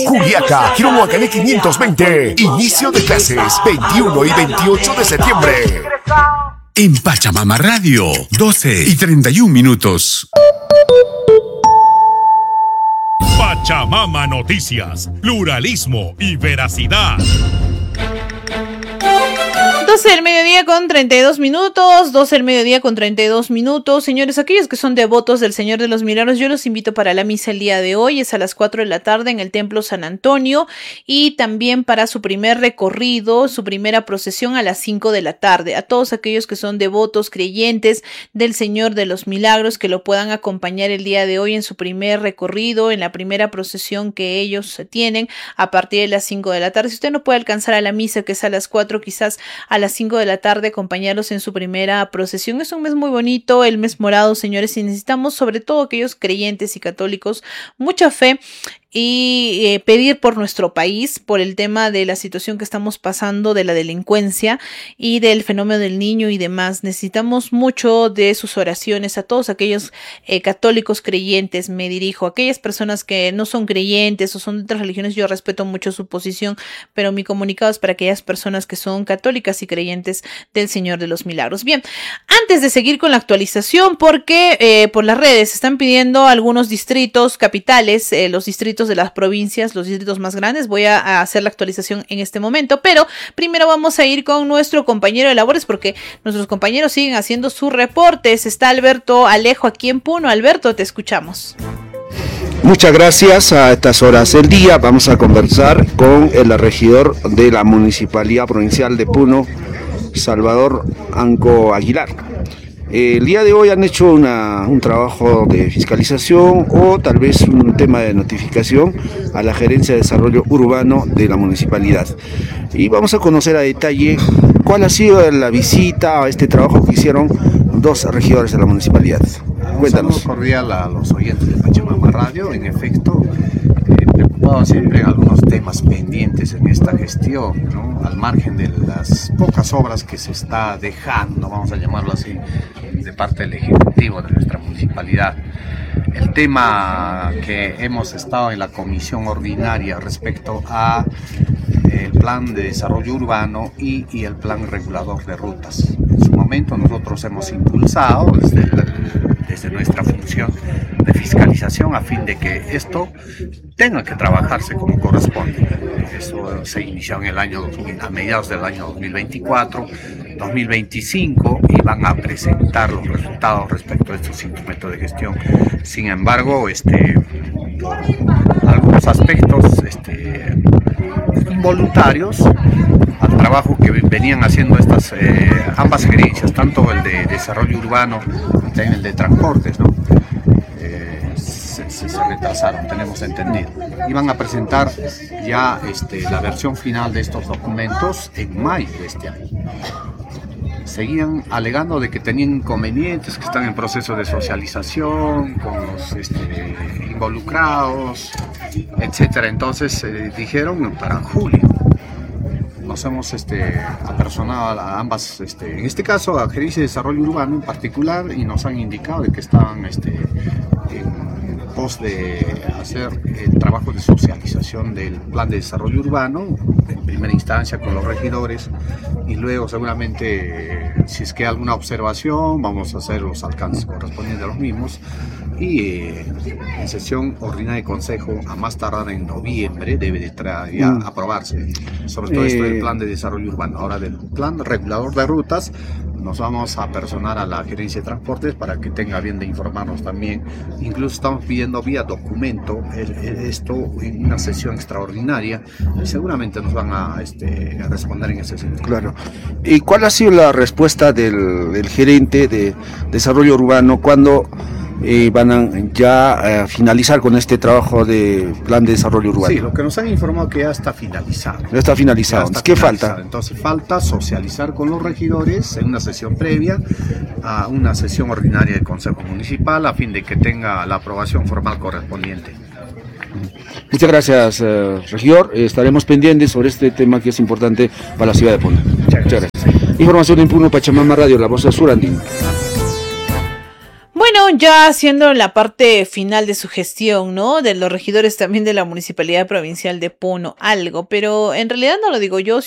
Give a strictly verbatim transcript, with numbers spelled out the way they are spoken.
Juliaca, Quirohuacán quinientos veinte. Inicio de clases veintiuno y veintiocho de septiembre. En Pachamama Radio, doce y treinta y un minutos. Pachamama Noticias, pluralismo y veracidad. doce del mediodía con treinta y dos minutos, doce del mediodía con treinta y dos minutos. Señores, aquellos que son devotos del Señor de los Milagros, yo los invito para la misa el día de hoy, es a las cuatro de la tarde en el Templo San Antonio, y también para su primer recorrido, su primera procesión a las cinco de la tarde. A todos aquellos que son devotos, creyentes del Señor de los Milagros, que lo puedan acompañar el día de hoy en su primer recorrido, en la primera procesión que ellos tienen a partir de las cinco de la tarde. Si usted no puede alcanzar a la misa, que es a las cuatro, quizás a las cinco de la tarde, acompañarlos en su primera procesión. Es un mes muy bonito, el mes morado, señores, y necesitamos, sobre todo aquellos creyentes y católicos, mucha fe y eh, pedir por nuestro país, por el tema de la situación que estamos pasando, de la delincuencia y del fenómeno del niño y demás. Necesitamos mucho de sus oraciones. A todos aquellos eh, católicos creyentes me dirijo, aquellas personas que no son creyentes o son de otras religiones, yo respeto mucho su posición, pero mi comunicado es para aquellas personas que son católicas y creyentes del Señor de los Milagros. Bien, antes de seguir con la actualización, porque eh, por las redes están pidiendo algunos distritos capitales, eh, los distritos de las provincias, los distritos más grandes. Voy a, a hacer la actualización en este momento, pero primero vamos a ir con nuestro compañero de labores, porque nuestros compañeros siguen haciendo sus reportes. Está Alberto Alejo aquí en Puno. Alberto, te escuchamos. Muchas gracias. A estas horas del día vamos a conversar con el regidor de la Municipalidad Provincial de Puno, Salvador Anco Aguilar. El día de hoy han hecho una, un trabajo de fiscalización o tal vez un tema de notificación a la Gerencia de Desarrollo Urbano de la Municipalidad. Y vamos a conocer a detalle cuál ha sido la visita a este trabajo que hicieron dos regidores de la Municipalidad. Cuéntanos. Un saludo cordial a los oyentes de Pachamama Radio. En efecto, eh, preocupado siempre en algunos temas pendientes en esta gestión, ¿no? Al margen de las pocas obras que se está dejando, vamos a llamarlo así, de parte del Ejecutivo de nuestra municipalidad. El tema que hemos estado en la comisión ordinaria respecto a el plan de desarrollo urbano y, y el plan regulador de rutas. En su momento nosotros hemos impulsado desde, el, desde nuestra función de fiscalización a fin de que esto tenga que trabajarse como corresponde. Eso se inició en el año a mediados del año dos mil veinticuatro, dos mil veinticinco, y van a presentar los resultados respecto a estos instrumentos de gestión. Sin embargo, este, algunos aspectos este, involuntarios al trabajo que venían haciendo estas eh, ambas gerencias, tanto el de desarrollo urbano como también el de transportes, ¿no? Eh, se, se, se retrasaron, tenemos entendido. Iban a presentar ya este, la versión final de estos documentos en mayo de este año. Seguían alegando de que tenían inconvenientes, que están en proceso de socialización con los este, involucrados, etcétera. Entonces eh, dijeron para julio. Nos hemos este, apersonado a ambas, este, en este caso a Gerencia de Desarrollo Urbano en particular, y nos han indicado de que estaban este, en pos de hacer el trabajo de socialización del plan de desarrollo urbano, en primera instancia con los regidores, y luego seguramente si es que hay alguna observación vamos a hacer los alcances correspondientes a los mismos, y eh, en sesión ordinaria de consejo a más tardar en noviembre debe de tra- ya mm. aprobarse, sobre todo eh... esto del plan de desarrollo urbano. Ahora del plan regulador de rutas nos vamos a personar a la Gerencia de Transportes para que tenga bien de informarnos también. Incluso estamos pidiendo vía documento el, el, esto en una sesión extraordinaria, y seguramente nos van a, este, a responder en ese sentido. Claro. ¿Y cuál ha sido la respuesta del, del gerente de desarrollo urbano cuando eh, van a ya a finalizar con este trabajo de plan de desarrollo urbano? Sí, lo que nos han informado que ya está finalizado. Ya está finalizado. Ya está ¿Qué finalizado. falta? Entonces falta socializar con los regidores en una sesión previa a una sesión ordinaria del Consejo Municipal a fin de que tenga la aprobación formal correspondiente. Muchas gracias, eh, regidor. Eh, estaremos pendientes sobre este tema que es importante para la ciudad de Puno. Muchas gracias. Muchas gracias. Información en Puno, Pachamama Radio, la voz de Surandín. Bueno, ya haciendo la parte final de su gestión, ¿no? De los regidores también de la Municipalidad Provincial de Puno, algo, pero en realidad no lo digo yo,